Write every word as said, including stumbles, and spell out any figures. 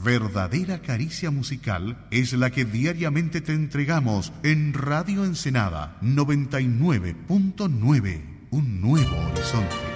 verdadera caricia musical es la que diariamente te entregamos en Radio Ensenada noventa y nueve punto nueve, un nuevo horizonte.